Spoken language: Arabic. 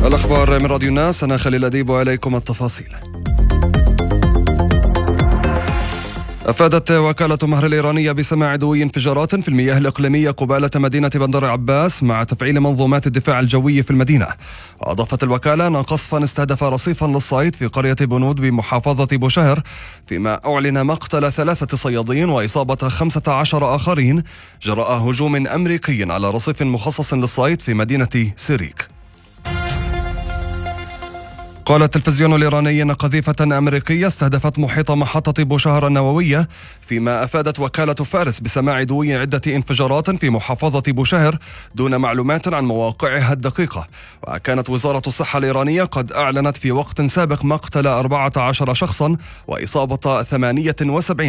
الأخبار من راديو الناس، أنا خليل أديب وإليكم التفاصيل. أفادت وكالة مهر الإيرانية بسماع دوي انفجارات في المياه الإقليمية قبالة مدينة بندر عباس مع تفعيل منظومات الدفاع الجوي في المدينة. وأضافت الوكالة أن قصفا استهدف رصيفا للصيد في قرية بنود بمحافظة بوشهر، فيما أعلن مقتل 3 صيادين وإصابة 15 آخرين جراء هجوم أمريكي على رصيف مخصص للصيد في مدينة سيريك. قال التلفزيون الإيراني أن قذيفة أمريكية استهدفت محيط محطة بوشهر النووية، فيما أفادت وكالة فارس بسماع دوي عدة انفجارات في محافظة بوشهر دون معلومات عن مواقعها الدقيقة. وكانت وزارة الصحة الإيرانية قد أعلنت في وقت سابق مقتل 14 شخصا وإصابة 78